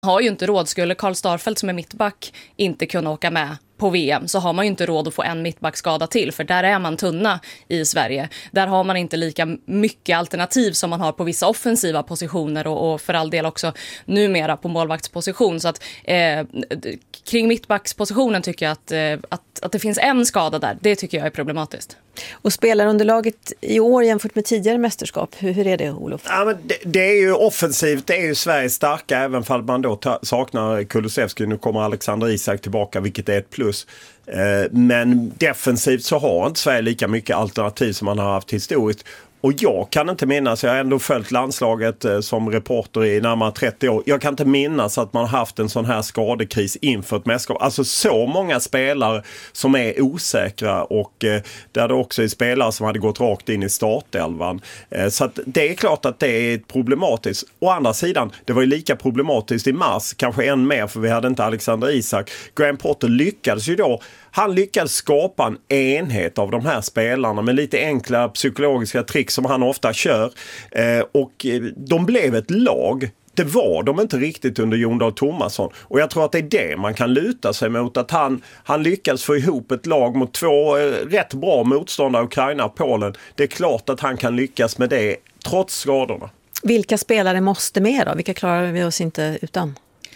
Har ju inte råd. Skulle Karl Starfelt som är mittback inte kunna åka med på VM, så har man ju inte råd att få en mittbackskada till, för där är man tunna i Sverige. Där har man inte lika mycket alternativ som man har på vissa offensiva positioner och för all del också numera på målvaktsposition. Så att kring mittbackspositionen tycker jag att det finns en skada där. Det tycker jag är problematiskt. Och spelarunderlaget i år jämfört med tidigare mästerskap, hur är det, Olof? Ja, men det är ju offensivt, det är ju Sveriges starka, även om man då saknar Kulusevski. Nu kommer Alexander Isak tillbaka, vilket är ett plus. Men defensivt så har inte Sverige lika mycket alternativ som man har haft historiskt. Och jag kan inte minnas, jag har ändå följt landslaget som reporter i närmare 30 år. Jag kan inte minnas att man har haft en sån här skadekris inför ett mästerskap. Alltså så många spelare som är osäkra och där det också är spelare som hade gått rakt in i startelvan. Så att det är klart att det är problematiskt. Å andra sidan, det var ju lika problematiskt i mars, kanske än mer, för vi hade inte Alexander Isak. Graham Potter lyckades ju då. Han lyckades skapa en enhet av de här spelarna med lite enkla psykologiska trick som han ofta kör. Och de blev ett lag. Det var de inte riktigt under Jon Dahl Tomasson. Och jag tror att det är det man kan luta sig mot. Att han lyckades få ihop ett lag mot två rätt bra motståndare, Ukraina och Polen. Det är klart att han kan lyckas med det trots skadorna. Vilka spelare måste med då? Vilka klarar vi oss inte utan?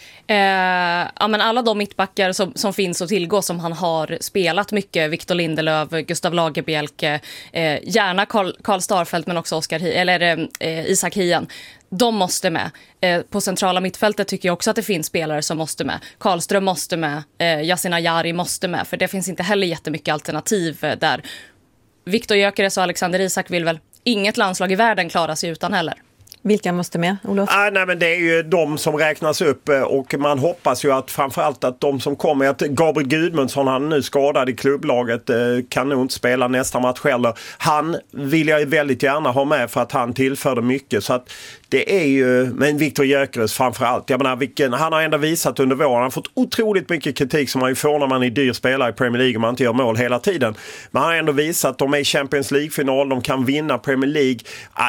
Ja, men alla de mittbackar som finns att tillgå, som han har spelat mycket, Victor Lindelöf, Gustav Lagerbielke, gärna Karl Starfelt, men också Isak Hien, de måste med. På centrala mittfältet tycker jag också att det finns spelare som måste med. Karlström måste med, Yasin Ayari måste med, för det finns inte heller jättemycket alternativ där. Viktor Gyökeres och Alexander Isak vill väl inget landslag i världen klara sig utan heller. Vilka måste med, Olof? Nej, men det är ju de som räknas upp, och man hoppas ju att framförallt att de som kommer, att Gabriel Gudmundsson, han är nu skadad i klubblaget, kan nog inte spela nästa match heller. Han vill jag väldigt gärna ha med för att han tillförde mycket, så att det är ju, men Viktor Gyökeres framförallt, jag menar, han har ändå visat under våren, han har fått otroligt mycket kritik som man ju får när man är dyr spelare i Premier League och man inte gör mål hela tiden, men han har ändå visat att de är i Champions League-final, de kan vinna Premier League.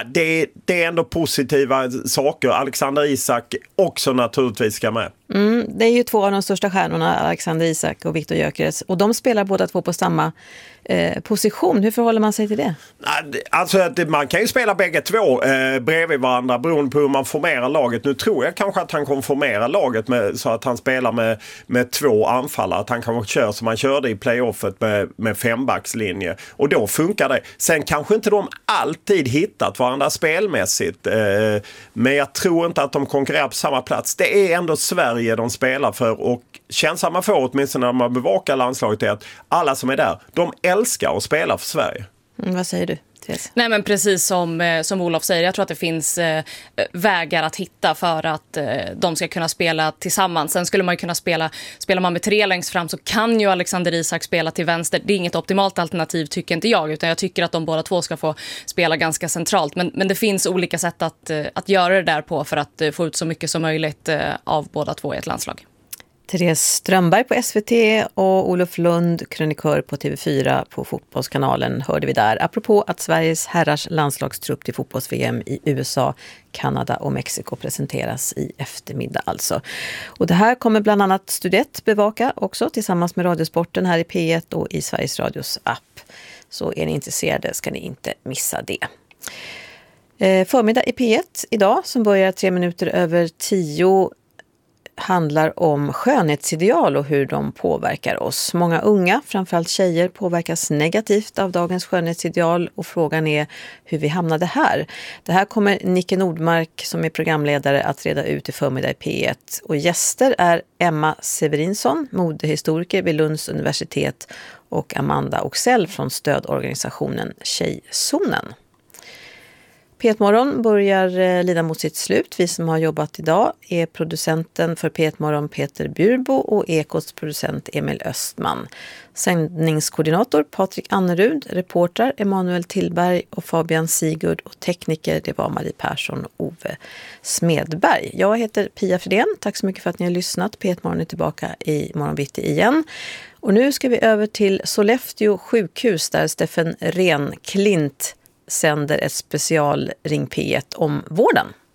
Det är ändå positiva saker. Alexander Isak också naturligtvis ska med. Det är ju två av de största stjärnorna, Alexander Isak och Viktor Gyökeres, och de spelar båda två på samma position. Hur förhåller man sig till det? Alltså man kan ju spela bägge två bredvid varandra beroende på hur man formerar laget. Nu tror jag kanske att han kommer formera laget så att han spelar med två anfallare. Att han kanske kör som han körde i playoffet med fembackslinje. Och då funkar det. Sen kanske inte de alltid hittat varandra spelmässigt. Men jag tror inte att de konkurrerar på samma plats. Det är ändå Sverige de spelar för, och känslan man får åtminstone när man bevakar landslaget är att alla som är där, de älskar att spela för Sverige. Vad säger du, Therese? Nej, men precis som Olof säger, jag tror att det finns vägar att hitta för att de ska kunna spela tillsammans. Sen skulle man ju kunna spelar man med tre längst fram, så kan ju Alexander Isak spela till vänster. Det är inget optimalt alternativ tycker inte jag, utan jag tycker att de båda två ska få spela ganska centralt. Men det finns olika sätt att göra det där på för att få ut så mycket som möjligt av båda två i ett landslag. Therese Strömberg på SVT och Olof Lund, krönikör på TV4 på Fotbollskanalen, hörde vi där. Apropå att Sveriges herrars landslagstrupp till fotbolls-VM i USA, Kanada och Mexiko presenteras i eftermiddag alltså. Och det här kommer bland annat Studio 1 bevaka också tillsammans med Radiosporten här i P1 och i Sveriges Radios app. Så är ni intresserade ska ni inte missa det. Förmiddag i P1 idag som börjar 10:03 handlar om skönhetsideal och hur de påverkar oss. Många unga, framförallt tjejer, påverkas negativt av dagens skönhetsideal, och frågan är hur vi hamnade här. Det här kommer Nicke Nordmark som är programledare att reda ut i förmiddag i P1. Och gäster är Emma Severinsson, modehistoriker vid Lunds universitet, och Amanda Oxell från stödorganisationen Tjejzonen. P1-morgon börjar lida mot sitt slut. Vi som har jobbat idag är producenten för P1-morgon Peter Bjurbo och Ekots producent Emil Östman. Sändningskoordinator Patrik Annerud, reporter Emanuel Tillberg och Fabian Sigurd, och tekniker det var Marie Persson och Ove Smedberg. Jag heter Pia Fredén. Tack så mycket för att ni har lyssnat. P1-morgon är tillbaka i morgonbitti igen. Och nu ska vi över till Sollefteå sjukhus där Steffen Renklint sänder ett special Ring P1 om vården.